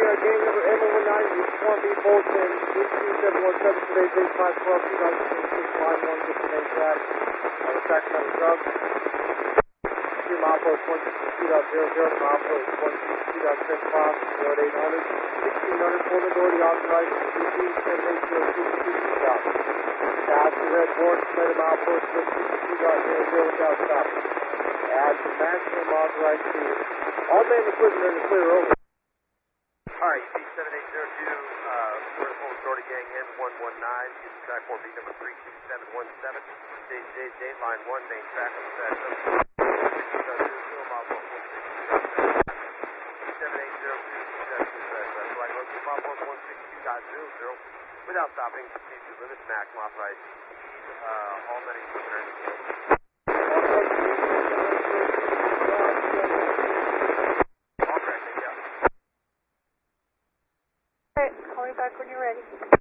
gang number M019, Swarm B Bolton, 82717 today's 8512, 2026, line 1, get the main track. The track number sub. 2 milepost 162.00, milepost 162.75, 0800, 1600, full authority authorized, 7802, stop. Pass the red board, clear the milepost 162.00 without stopping. Add the maximum authorized speed. All main equipment in the clear over. Alright, C7802, full authority gang M119, using track 4B number 32717, stage date line 1, main track on the fast up. 162.00, without stopping, continue to limit maximum authorized speed, all main equipment are in the field. Alright, call me back when you're ready.